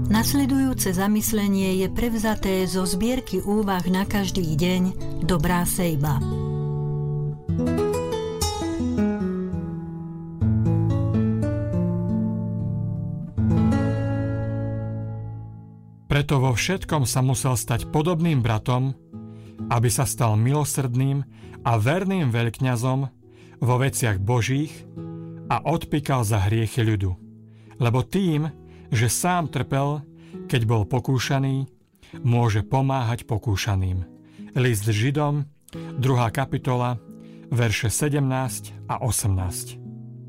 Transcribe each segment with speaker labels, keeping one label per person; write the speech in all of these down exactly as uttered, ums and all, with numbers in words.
Speaker 1: Nasledujúce zamyslenie je prevzaté zo zbierky úvah na každý deň Dobrá sejba.
Speaker 2: Preto vo všetkom sa musel stať podobným bratom, aby sa stal milosrdným a verným veľkňazom vo veciach Božích a odpíkal za hriechy ľudu. Lebo tým, že sám trpel, keď bol pokúšaný, môže pomáhať pokúšaným. List Židom, druhá kapitola, verše sedemnásť a osemnásť.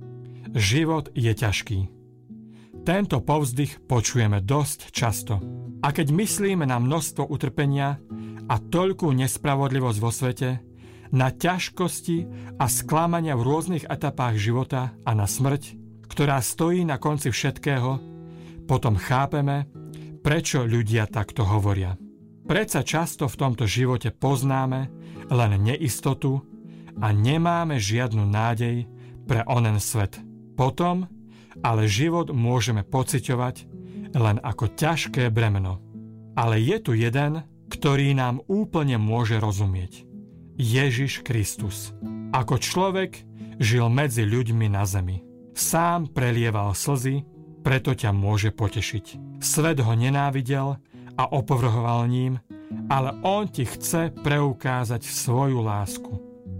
Speaker 2: Život je ťažký. Tento povzdych počujeme dosť často. A keď myslíme na množstvo utrpenia a toľkú nespravodlivosť vo svete, na ťažkosti a sklamania v rôznych etapách života a na smrť, ktorá stojí na konci všetkého, potom chápeme, prečo ľudia takto hovoria. Predsa často v tomto živote poznáme len neistotu a nemáme žiadnu nádej pre onen svet. Potom ale život môžeme pociťovať len ako ťažké bremeno. Ale je tu jeden, ktorý nám úplne môže rozumieť. Ježiš Kristus. Ako človek žil medzi ľuďmi na zemi. Sám prelieval slzy, preto ťa môže potešiť. Svet ho nenávidel a opovrhoval ním, ale on ti chce preukázať svoju lásku.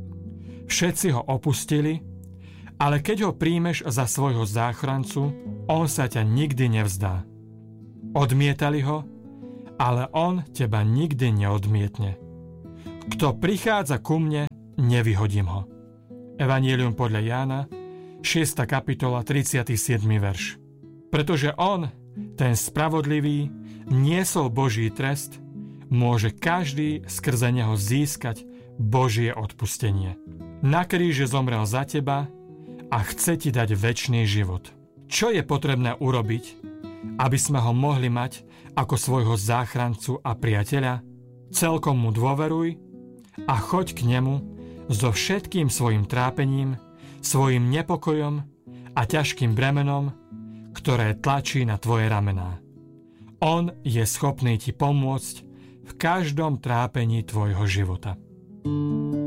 Speaker 2: Všetci ho opustili, ale keď ho príjmeš za svojho záchrancu, on sa ťa nikdy nevzdá. Odmietali ho, ale on teba nikdy neodmietne. Kto prichádza ku mne, nevyhodím ho. Evanjelium podľa Jána, šiesta kapitola, tridsiaty siedmy verš. Pretože on, ten spravodlivý, niesol Boží trest, môže každý skrze neho získať Božie odpustenie. Na kríži zomrel za teba a chce ti dať večný život. Čo je potrebné urobiť, aby sme ho mohli mať ako svojho záchrancu a priateľa? Celkom mu dôveruj a choď k nemu so všetkým svojim trápením, svojim nepokojom a ťažkým bremenom, ktoré tlačí na tvoje ramená. On je schopný ti pomôcť v každom trápení tvojho života.